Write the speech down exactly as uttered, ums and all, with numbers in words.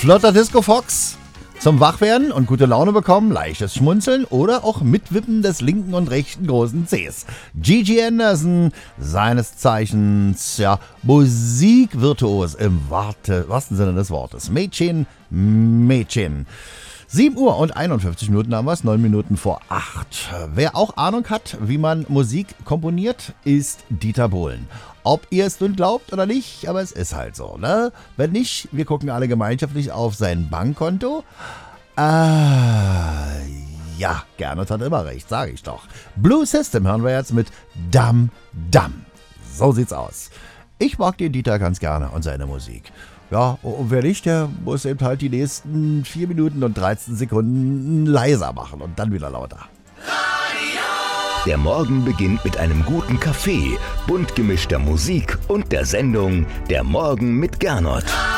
Flotter Disco Fox zum Wachwerden und gute Laune bekommen, leichtes Schmunzeln oder auch Mitwippen des linken und rechten großen Cs. Gigi Anderson, seines Zeichens, ja, Musikvirtuos im Warte, wahrsten Sinne des Wortes. Mädchen, Mädchen. sieben Uhr und einundfünfzig Minuten haben wir es, neun Minuten vor acht. Wer auch Ahnung hat, wie man Musik komponiert, ist Dieter Bohlen. Ob ihr es nun glaubt oder nicht, aber es ist halt so, ne? Wenn nicht, wir gucken alle gemeinschaftlich auf sein Bankkonto. Ah, ja, Gernot hat immer recht, sage ich doch. Blue System hören wir jetzt mit Dam Dam. So sieht's aus. Ich mag den Dieter ganz gerne und seine Musik. Ja, und wer nicht, der muss eben halt die nächsten vier Minuten und dreizehn Sekunden leiser machen und dann wieder lauter. Der Morgen beginnt mit einem guten Kaffee, bunt gemischter Musik und der Sendung Der Morgen mit Gernot.